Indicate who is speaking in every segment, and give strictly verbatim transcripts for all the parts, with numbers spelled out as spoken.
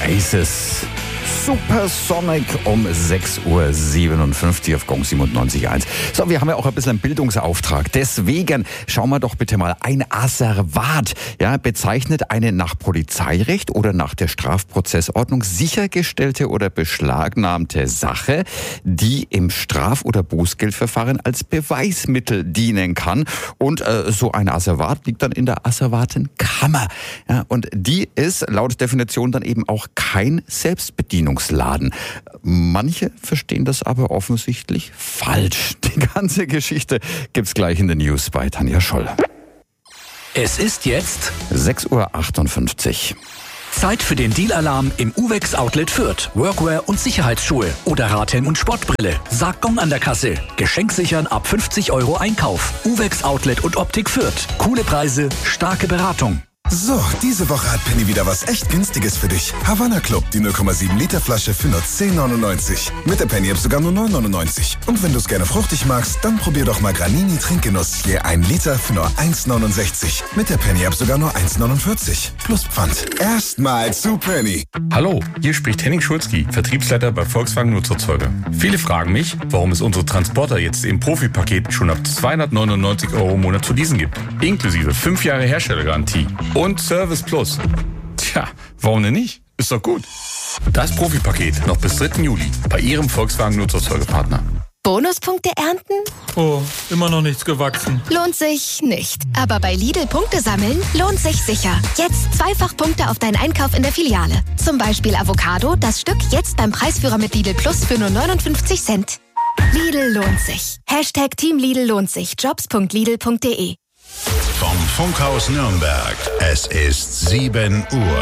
Speaker 1: Faces. Supersonic um sechs Uhr siebenundfünfzig auf Gong siebenundneunzig Komma eins. So, wir haben ja auch ein bisschen einen Bildungsauftrag. Deswegen schauen wir doch bitte mal. Ein Asservat, ja, bezeichnet eine nach Polizeirecht oder nach der Strafprozessordnung sichergestellte oder beschlagnahmte Sache, die im Straf- oder Bußgeldverfahren als Beweismittel dienen kann. Und äh, so ein Asservat liegt dann in der Asservatenkammer. Ja, und die ist laut Definition dann eben auch kein Selbstbedienungsladen. Manche verstehen das aber offensichtlich falsch. Die ganze Geschichte gibt's gleich in den News bei Tanja Scholl.
Speaker 2: Es ist jetzt
Speaker 1: sechs Uhr achtundfünfzig.
Speaker 2: Zeit für den Deal-Alarm im Uvex Outlet Fürth. Workwear und Sicherheitsschuhe oder Radhelm und Sportbrille. Sagt Gong an der Kasse. Geschenk sichern ab fünfzig Euro Einkauf. Uvex Outlet und Optik Fürth. Coole Preise, starke Beratung.
Speaker 3: So, diese Woche hat Penny wieder was echt Günstiges für dich. Havanna Club, die null Komma sieben Liter Flasche für nur zehn neunundneunzig. Mit der Penny App sogar nur neun neunundneunzig. Und wenn du es gerne fruchtig magst, dann probier doch mal Granini Trinkgenuss. Je ein Liter für nur eins neunundsechzig. Mit der Penny App sogar nur eins neunundvierzig. Plus Pfand. Erstmal zu Penny.
Speaker 4: Hallo, hier spricht Henning Schulzki, Vertriebsleiter bei Volkswagen Nutzerzeuger. Viele fragen mich, warum es unsere Transporter jetzt im Profipaket schon ab zweihundertneunundneunzig Euro im Monat zu leasen gibt. Inklusive fünf Jahre Herstellergarantie. Und Service Plus. Tja, warum denn nicht? Ist doch gut. Das Profipaket noch bis dritten Juli bei Ihrem Volkswagen Nutzerzeugerpartner.
Speaker 5: Bonuspunkte ernten?
Speaker 6: Oh, immer noch nichts gewachsen.
Speaker 5: Lohnt sich nicht. Aber bei Lidl Punkte sammeln lohnt sich sicher. Jetzt zweifach Punkte auf deinen Einkauf in der Filiale. Zum Beispiel Avocado, das Stück jetzt beim Preisführer mit Lidl Plus für nur neunundfünfzig Cent. Lidl lohnt sich. Hashtag Team Lidl lohnt sich. jobs punkt lidl punkt de.
Speaker 7: Vom Funkhaus Nürnberg. Es ist sieben Uhr.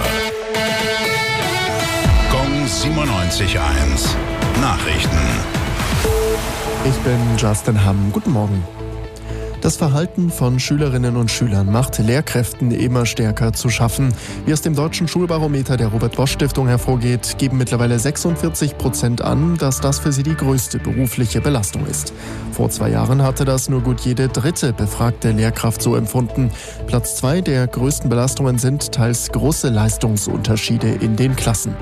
Speaker 7: Gong siebenundneunzig Komma eins. Nachrichten.
Speaker 8: Ich bin Justin Hamm. Guten Morgen. Das Verhalten von Schülerinnen und Schülern macht Lehrkräften immer stärker zu schaffen. Wie aus dem Deutschen Schulbarometer der Robert-Bosch-Stiftung hervorgeht, geben mittlerweile sechsundvierzig Prozent an, dass das für sie die größte berufliche Belastung ist. Vor zwei Jahren hatte das nur gut jede dritte befragte Lehrkraft so empfunden. Platz zwei der größten Belastungen sind teils große Leistungsunterschiede in den Klassen.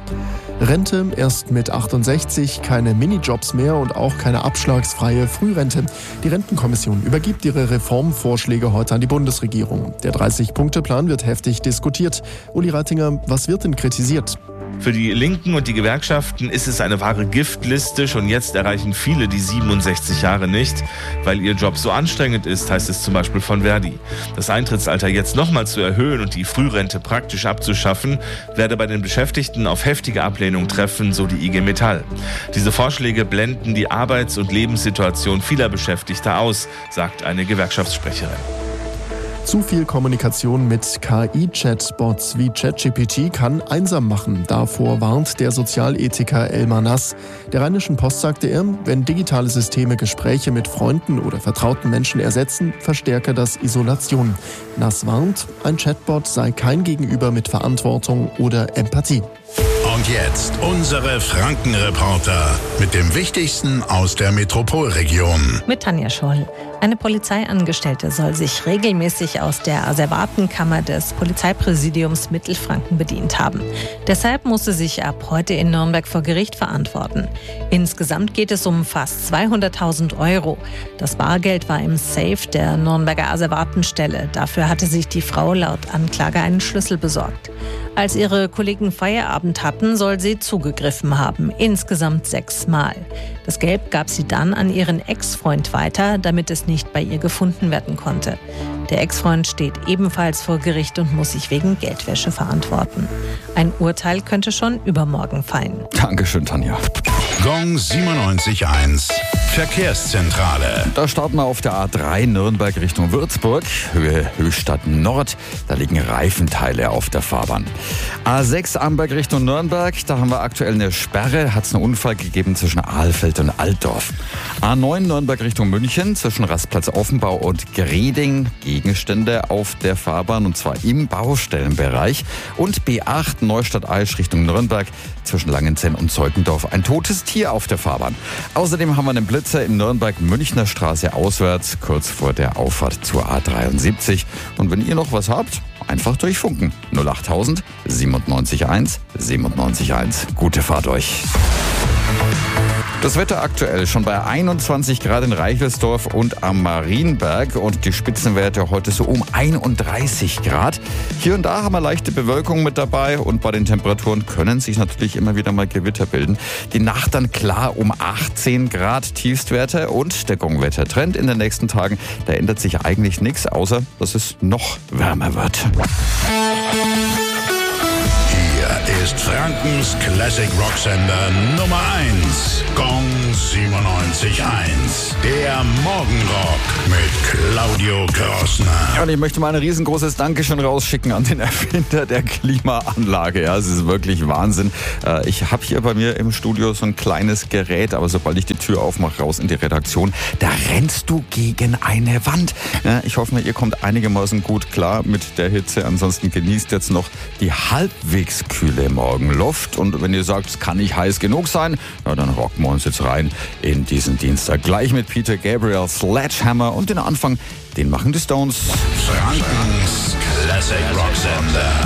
Speaker 8: Rente erst mit achtundsechzig, keine Minijobs mehr und auch keine abschlagsfreie Frührente. Die Rentenkommission übergibt ihre Reformvorschläge heute an die Bundesregierung. Der dreißig-Punkte-Plan wird heftig diskutiert. Uli Reitinger, was wird denn kritisiert?
Speaker 9: Für die Linken und die Gewerkschaften ist es eine wahre Giftliste. Schon jetzt erreichen viele die siebenundsechzig Jahre nicht, weil ihr Job so anstrengend ist, heißt es zum Beispiel von Verdi. Das Eintrittsalter jetzt nochmal zu erhöhen und die Frührente praktisch abzuschaffen, werde bei den Beschäftigten auf heftige Ablehnung treffen, so die I G Metall. Diese Vorschläge blenden die Arbeits- und Lebenssituation vieler Beschäftigter aus, sagt eine Gewerkschaftssprecherin.
Speaker 8: Zu viel Kommunikation mit K I-Chatbots wie ChatGPT kann einsam machen. Davor warnt der Sozialethiker Elmar Nass. Der Rheinischen Post sagte er, wenn digitale Systeme Gespräche mit Freunden oder vertrauten Menschen ersetzen, verstärke das Isolation. Nass warnt, ein Chatbot sei kein Gegenüber mit Verantwortung oder Empathie.
Speaker 7: Und jetzt unsere Frankenreporter mit dem Wichtigsten aus der Metropolregion.
Speaker 10: Mit Tanja Scholl. Eine Polizeiangestellte soll sich regelmäßig aus der Asservatenkammer des Polizeipräsidiums Mittelfranken bedient haben. Deshalb muss sie sich ab heute in Nürnberg vor Gericht verantworten. Insgesamt geht es um fast zweihunderttausend Euro. Das Bargeld war im Safe der Nürnberger Asservatenstelle. Dafür hatte sich die Frau laut Anklage einen Schlüssel besorgt. Als ihre Kollegen Feierabend hatten, soll sie zugegriffen haben. Insgesamt sechsmal. Das Geld gab sie dann an ihren Ex-Freund weiter, damit es nicht bei ihr gefunden werden konnte. Der Ex-Freund steht ebenfalls vor Gericht und muss sich wegen Geldwäsche verantworten. Ein Urteil könnte schon übermorgen fallen.
Speaker 1: Dankeschön, Tanja.
Speaker 7: Gong siebenundneunzig Komma eins. Verkehrszentrale.
Speaker 1: Da starten wir auf der A drei Nürnberg Richtung Würzburg, Höhe Höchstadt Nord. Da liegen Reifenteile auf der Fahrbahn. A sechs Amberg Richtung Nürnberg, da haben wir aktuell eine Sperre. Hat es einen Unfall gegeben zwischen Ahlfeld und Altdorf. A neun Nürnberg Richtung München, zwischen Rastplatz Offenbau und Greding. Gegenstände auf der Fahrbahn und zwar im Baustellenbereich. Und B acht Neustadt-Aisch Richtung Nürnberg, zwischen Langenzenn und Zeutendorf. Ein totes Tier auf der Fahrbahn. Außerdem haben wir einen Blitzer in Nürnberg-Münchner Straße auswärts, kurz vor der Auffahrt zur A dreiundsiebzig. Und wenn ihr noch was habt, einfach durchfunken. null achttausend siebenundneunzig eins siebenundneunzig eins. Gute Fahrt euch. Das Wetter aktuell schon bei einundzwanzig Grad in Reichelsdorf und am Marienberg und die Spitzenwerte heute so um einunddreißig Grad. Hier und da haben wir leichte Bewölkung mit dabei und bei den Temperaturen können sich natürlich immer wieder mal Gewitter bilden. Die Nacht dann klar um achtzehn Grad Tiefstwerte und der Gongwettertrend in den nächsten Tagen, da ändert sich eigentlich nichts, außer dass es noch wärmer wird.
Speaker 7: Hier ist Frankens Classic Rocksender Nummer eins. Gong siebenundneunzig eins. Der Morgenrock mit Claudio Krossner.
Speaker 1: Und ich möchte mal ein riesengroßes Dankeschön rausschicken an den Erfinder der Klimaanlage. Ja, es ist wirklich Wahnsinn. Ich habe hier bei mir im Studio so ein kleines Gerät, aber sobald ich die Tür aufmache, raus in die Redaktion, da rennst du gegen eine Wand. Ich hoffe, ihr kommt einigermaßen gut klar mit der Hitze. Ansonsten genießt jetzt noch die halbwegs kühle Morgenluft. Und wenn ihr sagt, es kann nicht heiß genug sein, na, dann rocken wir uns jetzt rein in diesen Dienstag. Gleich mit Peter Gabriel, Sledgehammer und den Anfang, den machen die Stones.
Speaker 7: Frankens Classic Rocksender.